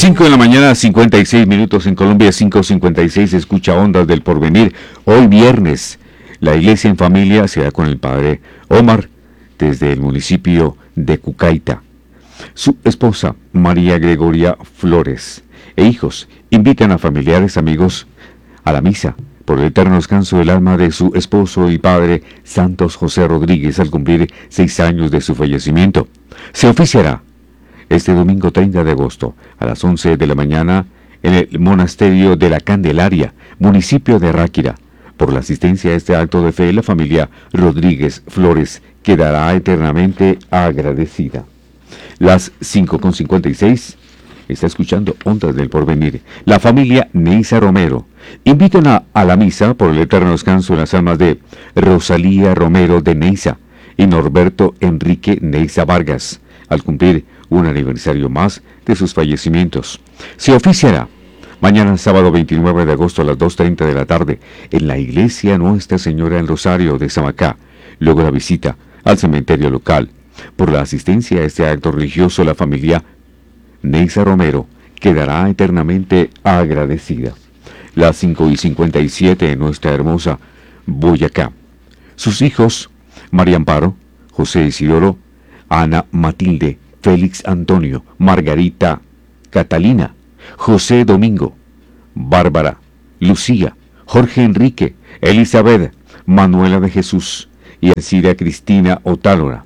5 de la mañana, 56 minutos en Colombia, 5:56, escucha Ondas del Porvenir. Hoy viernes, la Iglesia en Familia se da con el Padre Omar desde el municipio de Cucaita. Su esposa, María Gregoria Flores, e hijos invitan a familiares, amigos, a la misa por el eterno descanso del alma de su esposo y padre, Santos José Rodríguez, al cumplir 6 años de su fallecimiento. Se oficiará este domingo 30 de agosto a las 11 de la mañana en el Monasterio de la Candelaria, municipio de Ráquira. Por la asistencia a este acto de fe, la familia Rodríguez Flores quedará eternamente agradecida. Las 5:56, está escuchando Ondas del Porvenir. La familia Neisa Romero invitan a la misa por el eterno descanso en las almas de Rosalía Romero de Neisa y Norberto Enrique Neisa Vargas, al cumplir un aniversario más de sus fallecimientos. Se oficiará mañana sábado 29 de agosto a las 2:30 de la tarde en la iglesia Nuestra Señora del Rosario de Samacá, luego la visita al cementerio local. Por la asistencia a este acto religioso, la familia Neisa Romero quedará eternamente agradecida. Las 5:57 en nuestra hermosa Boyacá. Sus hijos, María Amparo, José Isidoro, Ana Matilde, Félix Antonio, Margarita Catalina, José Domingo, Bárbara, Lucía, Jorge Enrique, Elizabeth, Manuela de Jesús y Alcira Cristina Otálora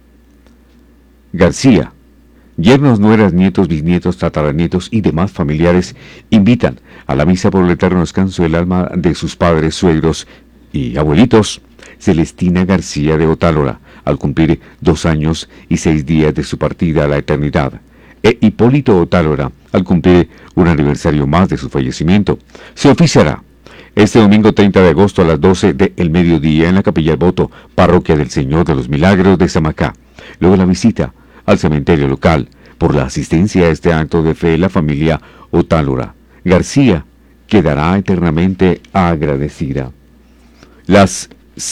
García, yernos, nueras, nietos, bisnietos, tataranietos y demás familiares invitan a la misa por el eterno descanso del alma de sus padres, suegros y abuelitos, Celestina García de Otálora, al cumplir 2 años y 6 días de su partida a la eternidad, e Hipólito Otálora, al cumplir un aniversario más de su fallecimiento. Se oficiará este domingo 30 de agosto a las 12 del mediodía en la Capilla del Voto, Parroquia del Señor de los Milagros de Samacá. Luego la visita al cementerio local. Por la asistencia a este acto de fe, la familia Otálora García quedará eternamente agradecida. Las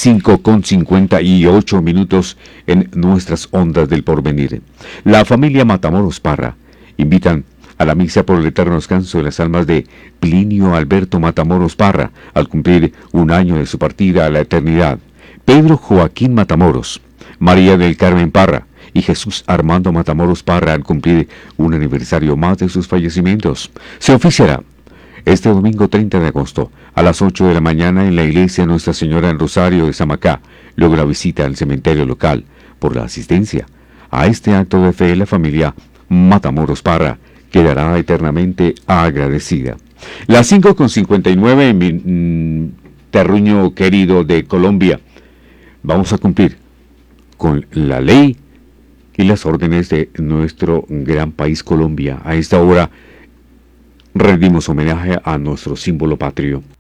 5:58 minutos en nuestras Ondas del Porvenir. La familia Matamoros Parra invitan a la misa por el eterno descanso de las almas de Plinio Alberto Matamoros Parra, al cumplir 1 año de su partida a la eternidad, Pedro Joaquín Matamoros, María del Carmen Parra y Jesús Armando Matamoros Parra, al cumplir un aniversario más de sus fallecimientos. Se oficiará este domingo 30 de agosto a las 8 de la mañana en la iglesia Nuestra Señora del Rosario de Samacá, luego la visita al cementerio local. Por la asistencia a este acto de fe, la familia Matamoros Parra quedará eternamente agradecida. Las 5:59 en mi terruño querido de Colombia. Vamos a cumplir con la ley y las órdenes de nuestro gran país Colombia. A esta hora rendimos homenaje a nuestro símbolo patrio.